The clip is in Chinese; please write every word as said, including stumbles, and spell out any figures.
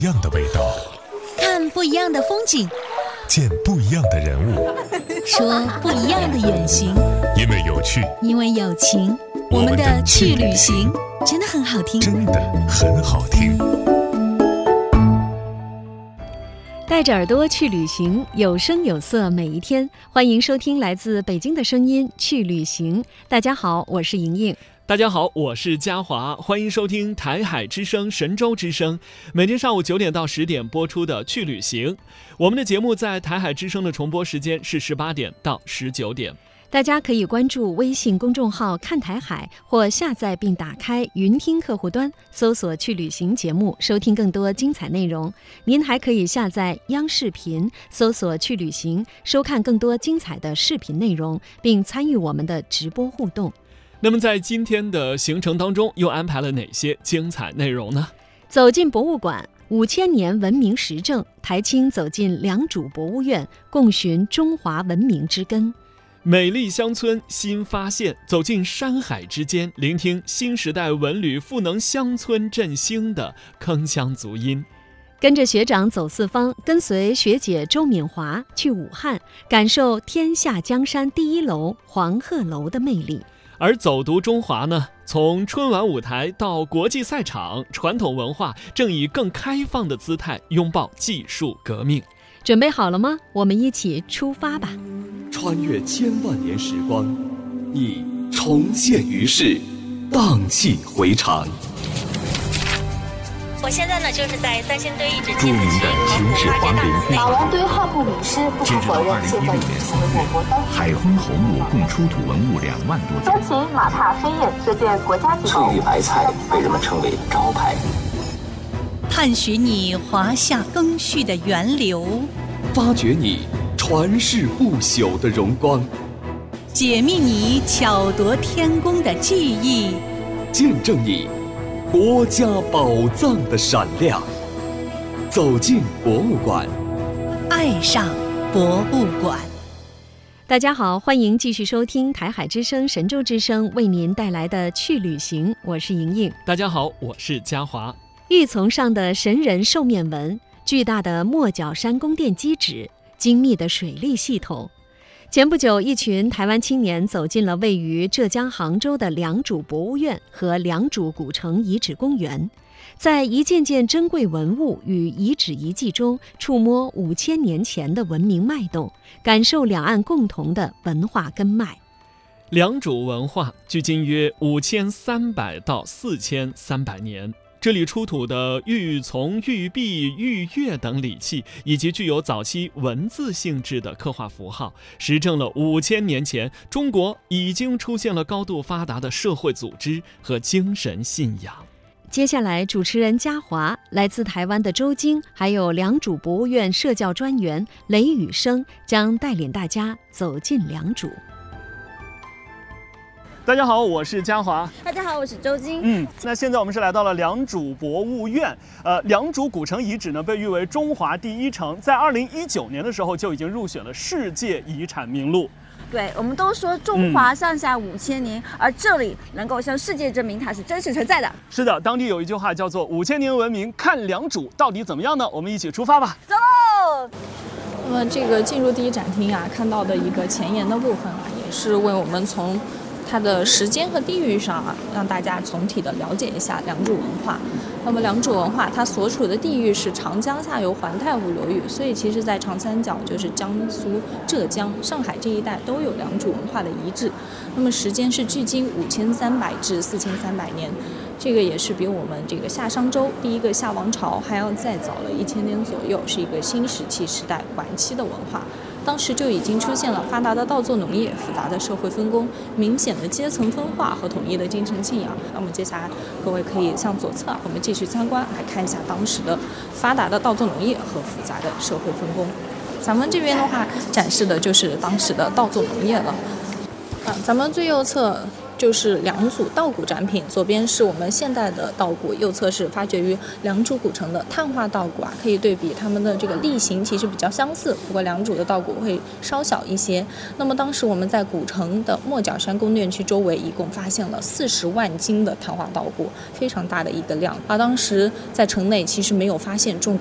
一样的味道， 看不一样的风景， 见不一样的人物， 说不一样的远行。 因为有趣， 因为有情，我们的去旅行真的很好听， 真的很好听。 带着耳朵去旅行，有声有色每一天。欢迎收听来自北京的声音去旅行。大家好，我是莹莹。 大家好，我是嘉华，欢迎收听台海之声神州之声，每天上午九点到十点播出的去旅行。我们的节目在台海之声的重播时间是十八点到十九点。 大家可以关注微信公众号看台海，或下载并打开云听客户端，搜索去旅行节目，收听更多精彩内容。您还可以下载央视频，搜索去旅行，收看更多精彩的视频内容，并参与我们的直播互动。 那么在今天的行程当中又安排了哪些精彩内容呢？ 走进博物馆，五千年文明实证，台青走进良渚博物院，共寻中华文明之根。 美丽乡村新发现，走进山海之间，聆听新时代文旅赋能乡村振兴的铿锵足音。 跟着学长走四方，跟随学姐周敏华去武汉，感受天下江山第一楼黄鹤楼的魅力。 而走读中华呢，从春晚舞台到国际赛场，传统文化正以更开放的姿态拥抱技术革命。 准备好了吗？我们一起出发吧！ 穿越千万年时光，你重现于世，荡气回肠。 我现在呢，就是在三星堆遗址著名的秦始皇陵墓。 马王堆汉墓遗失不可否认，现在已经成为我国当地。 海昏侯墓共出土文物两万多件。 周秦马踏飞燕这件国家级翠玉白菜被人们称为招牌。 探寻你华夏更续的源流， 发掘你传世不朽的荣光， 解密你巧夺天工的技艺， 见证你国家宝藏的闪亮。走进博物馆， 爱上博物馆。 大家好，欢迎继续收听台海之声神州之声为您带来的去旅行，我是莹莹。 大家好，我是嘉华。 玉琮上的神人兽面纹，巨大的莫角山宫殿基址，精密的水利系统。前不久，一群台湾青年走进了位于浙江杭州的良渚博物院和良渚古城遗址公园，在一件件珍贵文物与遗址遗迹中，触摸五千年前的文明脉动，感受两岸共同的文化根脉。 良渚文化距今约五千三百到四千三百年。这里出土的玉琮、玉璧、玉钺等礼器，以及具有早期文字性质的刻画符号，实证了五千年前中国已经出现了高度发达的社会组织和精神信仰。 接下来，主持人嘉华、来自台湾的周晶，还有良渚博物院社教专员雷宇生将带领大家走进良渚。 大家好，我是嘉华。 大家好，我是周晶。 嗯，那现在我们是来到了良渚博物院。呃，良渚古城遗址呢，被誉为中华第一城，在二零一九年的时候就已经入选了世界遗产名录。 对，我们都说中华上下五千年，嗯、而这里能够向世界证明它是真实存在的。 是的，当地有一句话叫做“五千年文明看良渚”，到底怎么样呢？我们一起出发吧， 走喽！ 那么这个进入第一展厅啊，看到的一个前沿的部分啊，也是为我们从它的时间和地域上啊，让大家总体的了解一下良渚文化。那么良渚文化它所处的地域是长江下游环太湖流域，所以其实在长三角，就是江苏、浙江、上海这一带都有良渚文化的遗址。那么时间是距今五千三百至四千三百年，这个也是比我们这个夏商周第一个夏王朝还要再早了一千年左右，是一个新石器时代晚期的文化。当时就已经出现了发达的稻作农业、复杂的社会分工、明显的阶层分化和统一的精神信仰。那么接下来各位可以向左侧，我们继续参观，来看一下当时的发达的稻作农业和复杂的社会分工。咱们这边的话展示的就是当时的稻作农业了。啊，咱们最右侧就是两组稻谷展品，左边是我们现代的稻谷，右侧是发掘于良渚古城的碳化稻谷啊，可以对比它们的这个粒型其实比较相似，不过良渚的稻谷会稍小一些。那么当时我们在古城的莫角山宫殿区周围一共发现了四十万斤的碳化稻谷，非常大的一个量。而当时在城内其实没有发现种